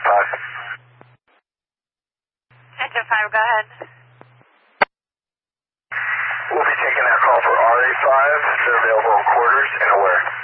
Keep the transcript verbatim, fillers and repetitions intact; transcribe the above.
five. Engine five, go ahead. We'll be taking that call for R A five. They're available in quarters and aware.